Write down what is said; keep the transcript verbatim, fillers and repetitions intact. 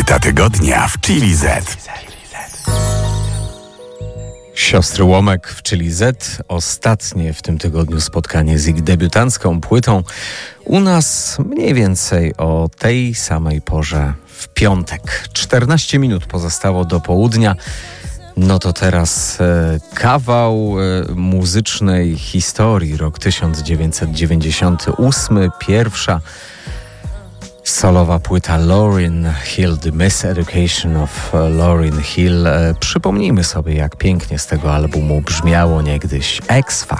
Płyta tygodnia w Chili Z. Siostry Łomek w Chili Z. Ostatnie w tym tygodniu spotkanie z ich debiutancką płytą. U nas mniej więcej o tej samej porze w piątek. czternaście minut pozostało do południa. No to teraz e, kawał e, muzycznej historii. Rok tysiąc dziewięćset dziewięćdziesiąty ósmy. Pierwsza solowa płyta Lauryn Hill, The Miseducation of Lauryn Hill. E, przypomnijmy sobie, jak pięknie z tego albumu brzmiało niegdyś X Factor.